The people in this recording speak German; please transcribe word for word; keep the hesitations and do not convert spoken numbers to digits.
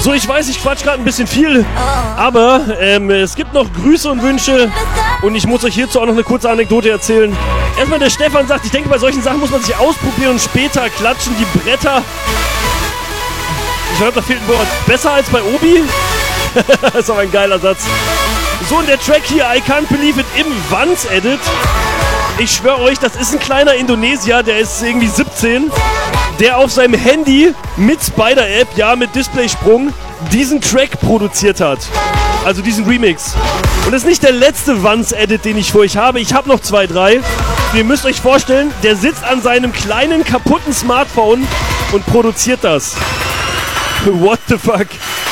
So, ich weiß, ich quatsch gerade ein bisschen viel, aber ähm, es gibt noch Grüße und Wünsche und ich muss euch hierzu auch noch eine kurze Anekdote erzählen. Erstmal der Stefan sagt, ich denke, bei solchen Sachen muss man sich ausprobieren und später klatschen die Bretter. Ich glaube, da fehlt ein Wort. Besser als bei Obi? Das ist aber ein geiler Satz. So, und der Track hier, I Can't Believe It im Vans Edit. Ich schwöre euch, das ist ein kleiner Indonesier, der ist irgendwie siebzehn, der auf seinem Handy mit Spider-App, ja, mit Displaysprung, diesen Track produziert hat. Also diesen Remix. Und das ist nicht der letzte Vans-Edit, den ich für euch habe. Ich habe noch zwei, drei. Ihr müsst euch vorstellen, der sitzt an seinem kleinen, kaputten Smartphone und produziert das. What the fuck?